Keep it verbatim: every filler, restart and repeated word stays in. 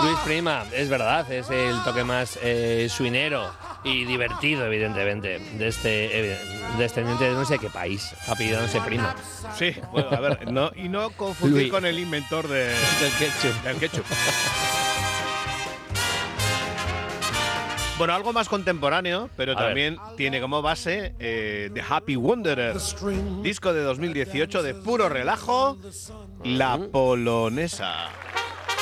Luis Prima, es verdad, es el toque más eh, swinero y divertido, evidentemente, de este eh, descendiente de no sé qué país, apellidándose Prima. Sí, bueno, a ver, no, y no confundir Luis. con el inventor de, Del ketchup. del ketchup. Bueno, algo más contemporáneo, pero A también tiene como base eh, The Happy Wanderer, disco de dos mil dieciocho de puro relajo, La Polonesa.